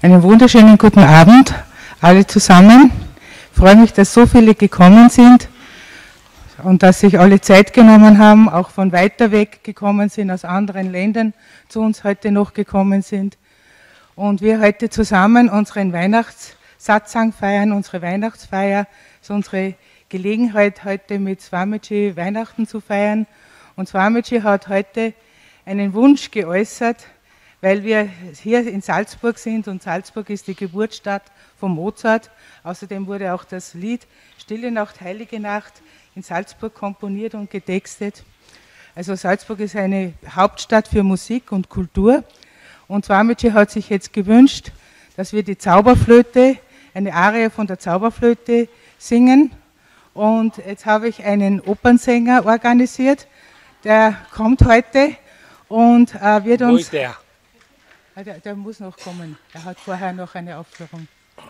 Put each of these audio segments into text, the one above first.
Einen wunderschönen guten Abend, alle zusammen. Ich freue mich, dass so viele gekommen sind und dass sich alle Zeit genommen haben, auch von weiter weg gekommen sind, aus anderen Ländern zu uns heute noch gekommen sind. Und wir heute zusammen unseren Weihnachtssatsang feiern, unsere Weihnachtsfeier, so unsere Gelegenheit heute mit Swamiji Weihnachten zu feiern. Und Swamiji hat heute einen Wunsch geäußert, weil wir hier in Salzburg sind und Salzburg ist die Geburtsstadt von Mozart. Außerdem wurde auch das Lied Stille Nacht, Heilige Nacht in Salzburg komponiert und getextet. Also Salzburg ist eine Hauptstadt für Musik und Kultur. Und Swamiji hat sich jetzt gewünscht, dass wir die Zauberflöte, eine Arie von der Zauberflöte singen. Und jetzt habe ich einen Opernsänger organisiert, der kommt heute und wird uns... Wo ist der? Der muss noch kommen. Er hat vorher noch eine Aufführung.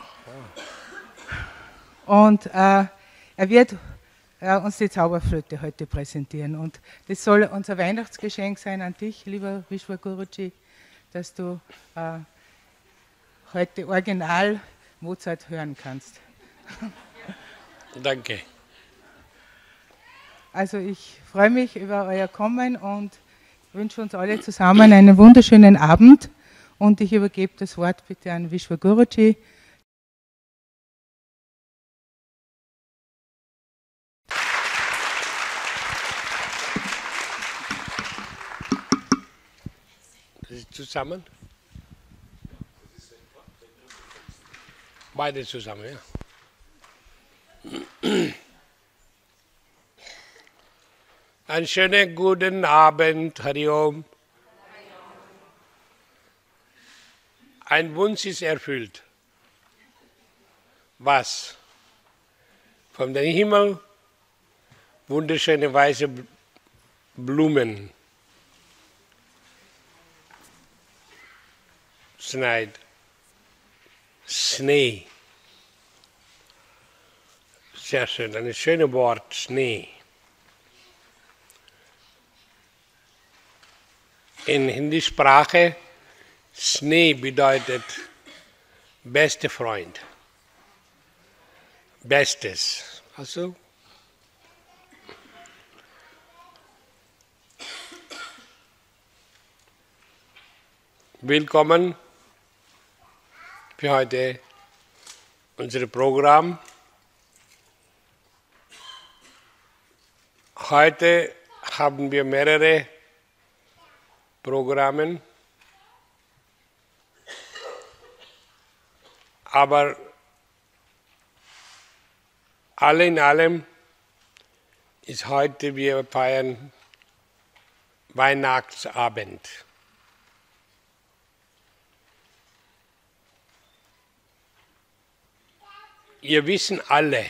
Und er wird uns die Zauberflöte heute präsentieren. Und das soll unser Weihnachtsgeschenk sein an dich, lieber Vishwaguruji, dass du heute original Mozart hören kannst. Danke. Also ich freue mich über euer Kommen und wünsche uns alle zusammen einen wunderschönen Abend. Und ich übergebe das Wort bitte an Vishwaguruji. Das ist zusammen? Beide zusammen, ja. Einen schönen guten Abend, Hari Om. Ein Wunsch ist erfüllt. Was? Von dem Himmel wunderschöne weiße Blumen schneit. Schnee. Sehr schön, ein schönes Wort, Schnee. In Hindi-Sprache Schnee bedeutet bester Freund. Bestes. Also willkommen für heute unser Programm. Heute haben wir mehrere Programme. Aber alle in allem ist heute, wir feiern Weihnachtsabend. Ihr wissen alle,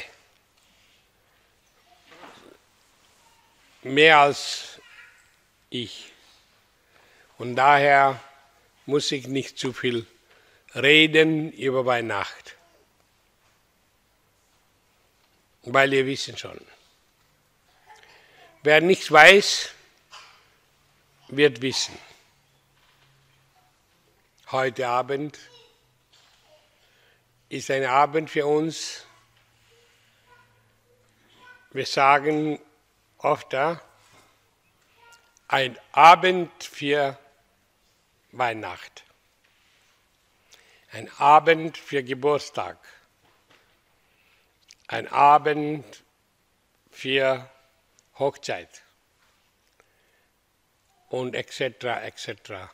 mehr als ich. Und daher muss ich nicht zu viel reden über Weihnacht. Weil ihr wissen schon. Wer nichts weiß, wird wissen. Heute Abend ist ein Abend für uns. Wir sagen oft, ein Abend für Weihnacht. Ein Abend für Geburtstag, ein Abend für Hochzeit und etc. etc.